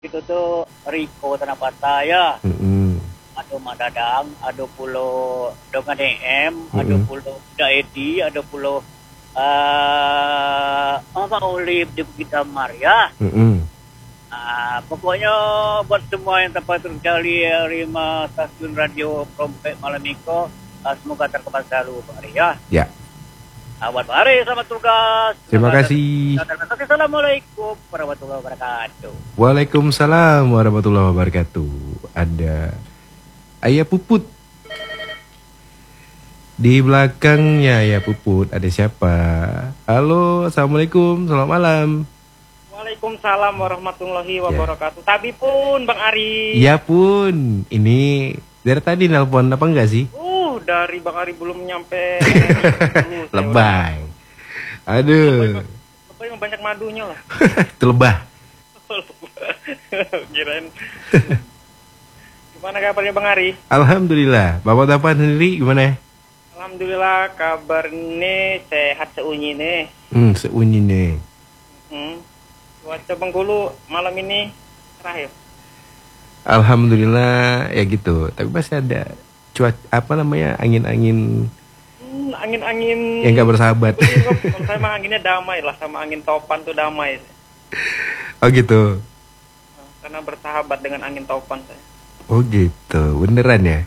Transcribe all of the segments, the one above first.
itu tuh Riko Tanah Patah ya. Ada Mak Dadang, ada pulau dengan DM, ada pulau Daedi, ada pulau apa Olive di Bukit Damar ya. Pokoknya buat semua yang tempat terjadi 5 stasiun radio Prompek Malam Minggu, semoga terkemas selalu Pak Ari ya. Ya. Buat Pak Ari, selamat tugas. Terima kasih. Assalamualaikum warahmatullahi wabarakatuh. Waalaikumsalam warahmatullahi wabarakatuh. Ada Ayah Puput. Di belakangnya ya Puput ada siapa? Halo, assalamualaikum, selamat malam. Waalaikumsalam warahmatullahi wabarakatuh. Tapi pun Bang Ari. Ya pun, ini dari tadi nelpon apa enggak sih? Dari Bang Ari belum nyampe. Lebay. Aduh. Lebay banyak madunya lah. Itu lebah. Kirain. Gimana kabarnya Bang Ari? Alhamdulillah. Bapak Tapan sendiri gimana? Alhamdulillah kabar ini sehat seunyi nih. Seunyi nih. Cuaca Bengkulu malam ini cerah ya? Alhamdulillah ya gitu. Tapi masih ada angin-angin yang gak bersahabat. Kalau saya mah anginnya damai lah, sama angin topan tuh damai. Oh gitu. Karena bersahabat dengan angin topan saya. Oh gitu, beneran ya?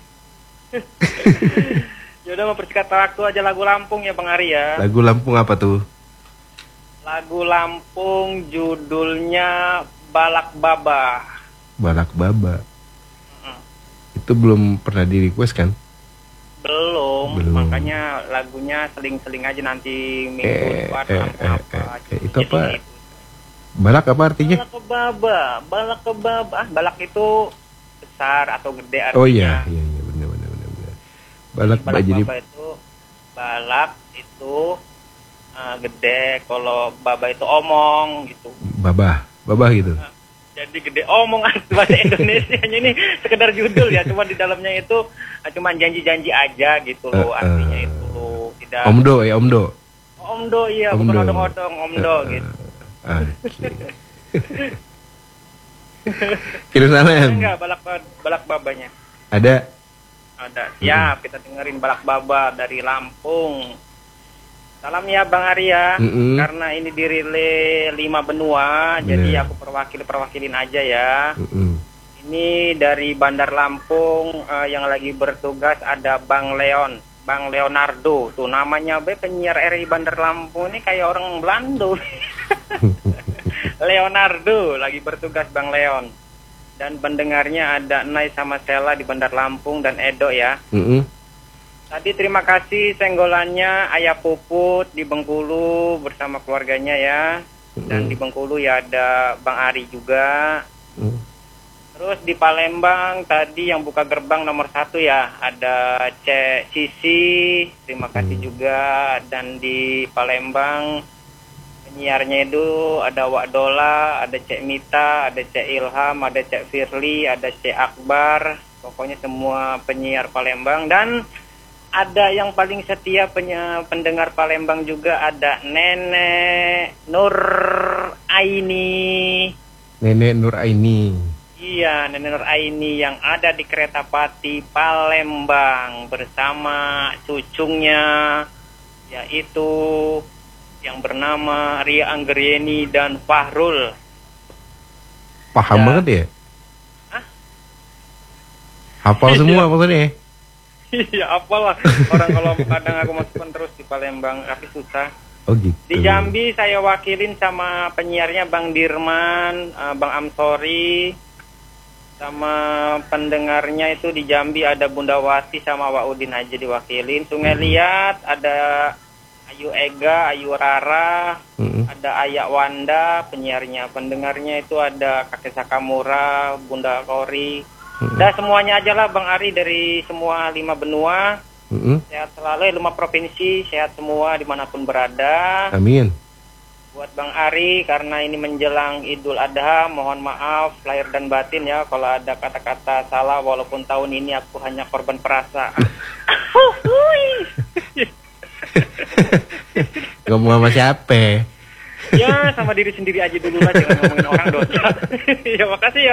Yaudah mempersingkat waktu aja lagu Lampung ya Bang Ari ya. Lagu Lampung apa tuh? Lagu Lampung judulnya Balak Baba. Balak Baba. Itu belum pernah di request kan? Belum. Makanya lagunya seling-seling aja nanti minggu depan apa. Itu apa? Balak apa artinya? Balak Baba. Balak Baba. Balak itu besar atau gede artinya. Oh iya benar. Balak jadi Baba itu balak itu gede, kalau baba itu omong gitu. Babah gitu. Jadi gede omongan bahasa Indonesianya ini sekedar judul ya, cuma di dalamnya itu cuma janji-janji aja gitu loh, artinya itu loh, tidak. Omdo ya Omdo. Omdo iya, bukan odong-odong, Omdo gitu. Kirim salam. Enggak balak babanya. Ada. Siap, kita dengerin Balak Baba dari Lampung. Salam ya Bang Arya, karena ini dirilai 5 benua, jadi aku perwakilin aja ya. Ini dari Bandar Lampung yang lagi bertugas ada Bang Leonardo. Tuh namanya penyiar RI Bandar Lampung ini kayak orang Belanda. Leonardo lagi bertugas Bang Leon. Dan pendengarnya ada Nai sama Stella di Bandar Lampung dan Edo ya. Tadi terima kasih senggolannya Ayah Puput di Bengkulu bersama keluarganya ya. Dan di Bengkulu ya ada Bang Ari juga. Terus di Palembang tadi yang buka gerbang nomor 1 ya, ada Cek Sisi, terima kasih juga. Dan di Palembang penyiarnya itu ada Wak Dola, ada Cek Mita, ada Cek Ilham, ada Cek Firly, ada Cek Akbar. Pokoknya semua penyiar Palembang. Dan ada yang paling setia pendengar Palembang juga, ada Nenek Nur Aini. Nenek Nur Aini. Iya, Nenek Nur Aini yang ada di Keretapati Palembang bersama cucunya, yaitu yang bernama Ria Anggrieni dan Fahrul. Paham banget ya? Hafal semua maksudnya? Iya, apalah. Orang kalau kadang aku masukkan terus di Palembang, tapi susah. Oh gitu. Di Jambi saya wakilin sama penyiarnya Bang Dirman, Bang Amsori, sama pendengarnya itu di Jambi ada Bunda Wati sama Wak Udin aja diwakilin. Sungai Liat ada Ayu Ega, Ayu Rara, ada Ayak Wanda penyiarnya. Pendengarnya itu ada Kakek Sakamura, Bunda Kori. Udah semuanya aja lah Bang Ari dari semua 5 benua. Sehat selalu, 5 provinsi, sehat semua dimanapun berada. Amin. Buat Bang Ari, karena ini menjelang Idul Adha, mohon maaf lahir dan batin ya kalau ada kata-kata salah, walaupun tahun ini aku hanya korban perasa. Ngomong sama siapa? Ya sama diri sendiri aja dulu lah, jangan ngomongin orang dosa. Ya makasih ya.